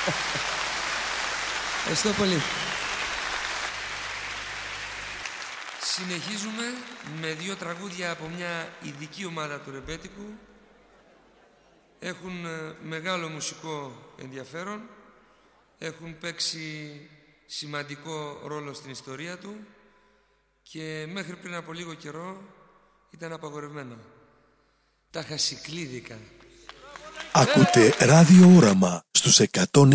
Ευχαριστώ πολύ. Συνεχίζουμε με 2 τραγούδια από μια ειδική ομάδα του ρεμπέτικου. Έχουν μεγάλο μουσικό ενδιαφέρον. Έχουν παίξει σημαντικό ρόλο στην ιστορία του και μέχρι πριν από λίγο καιρό ήταν απαγορευμένα. Τα χασικλίδικα. Ακούτε Ράδιο Όραμα στους 100.